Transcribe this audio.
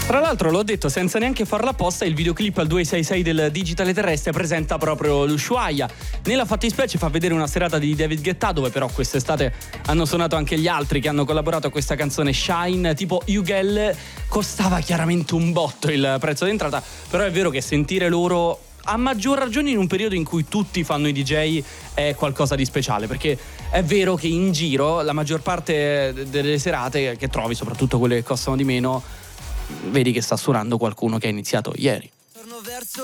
Tra l'altro, l'ho detto senza neanche farla apposta, il videoclip al 266 del Digitale Terrestre presenta proprio l'Ushuaia. Nella fattispecie fa vedere una serata di David Guetta, dove però quest'estate hanno suonato anche gli altri che hanno collaborato a questa canzone, Shine, tipo Ugel. Costava chiaramente un botto il prezzo d'entrata, però è vero che sentire loro, a maggior ragione in un periodo in cui tutti fanno i DJ, è qualcosa di speciale, perché è vero che in giro la maggior parte delle serate che trovi, soprattutto quelle che costano di meno, vedi che sta suonando qualcuno che ha iniziato ieri.